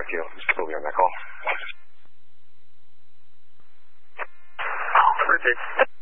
Thank you. Mr. Booby on that call. Richard.